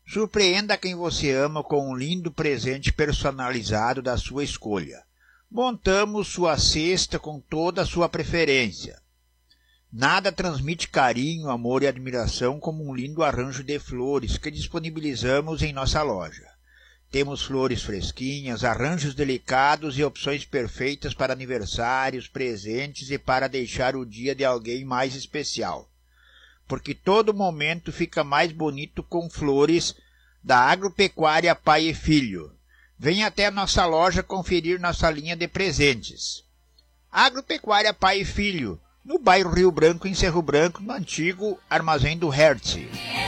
Surpreenda quem você ama com um lindo presente personalizado da sua escolha. Montamos sua cesta com toda a sua preferência. Nada transmite carinho, amor e admiração como um lindo arranjo de flores que disponibilizamos em nossa loja. Temos flores fresquinhas, arranjos delicados e opções perfeitas para aniversários, presentes e para deixar o dia de alguém mais especial. Porque todo momento fica mais bonito com flores da Agropecuária Pai e Filho. Venha até a nossa loja conferir nossa linha de presentes. Agropecuária Pai e Filho, no bairro Rio Branco, em Cerro Branco, no antigo Armazém do Hertz.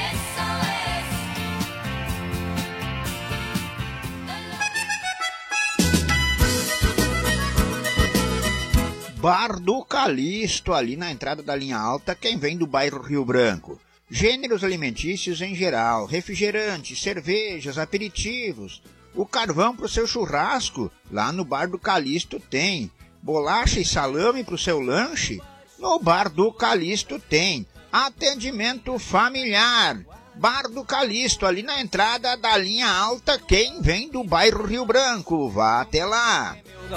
Bar do Calixto, ali na entrada da linha alta, quem vem do bairro Rio Branco. Gêneros alimentícios em geral, refrigerantes, cervejas, aperitivos. O carvão para o seu churrasco, lá no Bar do Calixto tem. Bolacha e salame para o seu lanche, no Bar do Calixto tem. Atendimento familiar. Bar do Calixto, ali na entrada da linha alta, quem vem do bairro Rio Branco. Vá até lá.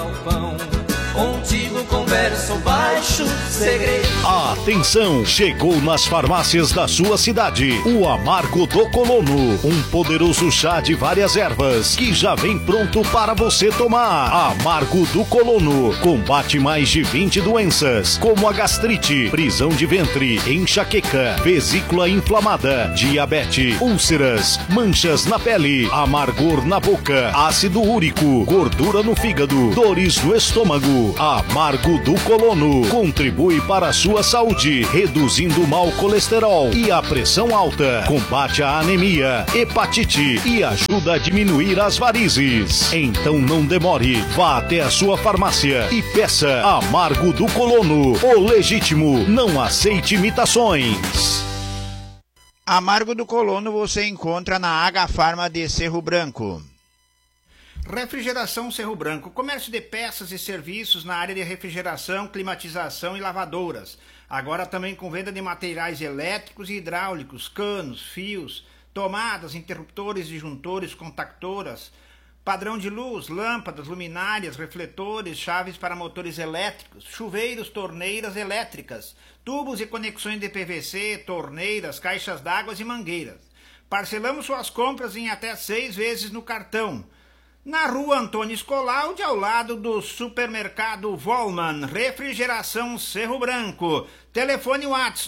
Contigo converso baixo segredo. Atenção, chegou nas farmácias da sua cidade o Amargo do Colono, um poderoso chá de várias ervas que já vem pronto para você tomar. Amargo do Colono combate mais de 20 doenças, como a gastrite, prisão de ventre, enxaqueca, vesícula inflamada, diabetes, úlceras, manchas na pele, amargor na boca, ácido úrico, gordura no fígado, dores no estômago. Amargo do Colono contribui para a sua saúde, reduzindo o mau colesterol e a pressão alta, combate a anemia, hepatite e ajuda a diminuir as varizes. Então não demore, vá até a sua farmácia e peça Amargo do Colono, o legítimo, não aceite imitações. Amargo do Colono você encontra na H-Farma de Cerro Branco. Refrigeração Cerro Branco, comércio de peças e serviços na área de refrigeração, climatização e lavadouras. Agora também com venda de materiais elétricos e hidráulicos, canos, fios, tomadas, interruptores, disjuntores, contactoras, padrão de luz, lâmpadas, luminárias, refletores, chaves para motores elétricos, chuveiros, torneiras elétricas, tubos e conexões de PVC, torneiras, caixas d'água e mangueiras. Parcelamos suas compras em até 6 vezes no cartão. Na rua Antônio Scolaldi, ao lado do supermercado Volman, refrigeração Cerro Branco. Telefone WhatsApp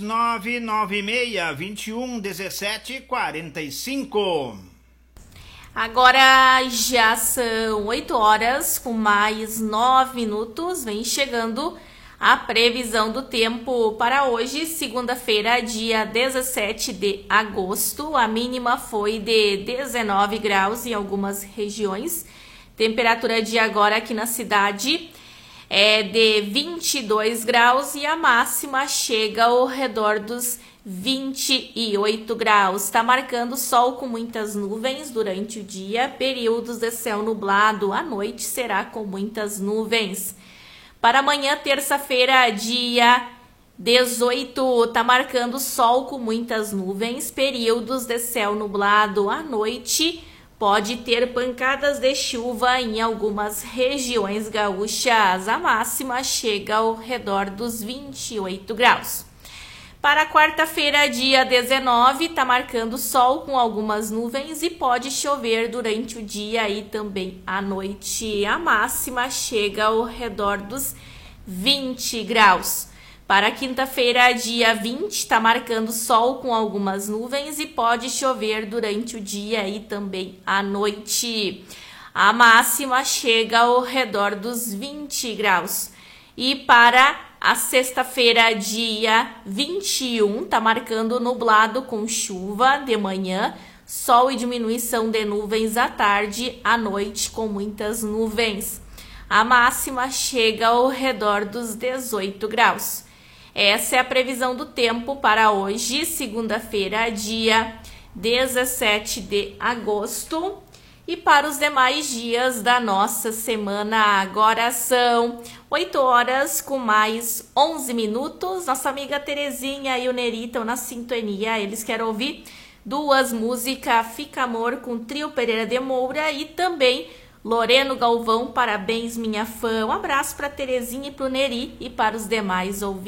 996 21 17 45. Agora já são 8 horas com mais 9 minutos. Vem chegando a previsão do tempo para hoje, segunda-feira, dia 17 de agosto. A mínima foi de 19 graus em algumas regiões. Temperatura de agora aqui na cidade é de 22 graus e a máxima chega ao redor dos 28 graus. Está marcando sol com muitas nuvens durante o dia, períodos de céu nublado. À noite será com muitas nuvens. Para amanhã, terça-feira, dia 18, tá marcando sol com muitas nuvens, períodos de céu nublado. À noite, pode ter pancadas de chuva em algumas regiões gaúchas. A máxima chega ao redor dos 28 graus. Para quarta-feira, dia 19, tá marcando sol com algumas nuvens e pode chover durante o dia e também à noite. A máxima chega ao redor dos 20 graus. Para quinta-feira, dia 20, tá marcando sol com algumas nuvens e pode chover durante o dia e também à noite. A máxima chega ao redor dos 20 graus. E para a sexta-feira, dia 21, tá marcando nublado com chuva de manhã, sol e diminuição de nuvens à tarde, à noite com muitas nuvens. A máxima chega ao redor dos 18 graus. Essa é a previsão do tempo para hoje, segunda-feira, dia 17 de agosto. E para os demais dias da nossa semana, agora são 8 horas com mais 11 minutos. Nossa amiga Terezinha e o Neri estão na sintonia. Eles querem ouvir 2 músicas Fica Amor com Trio Pereira de Moura e também Loreno Galvão, Parabéns Minha Fã. Um abraço para Terezinha e para o Neri e para os demais ouvintes.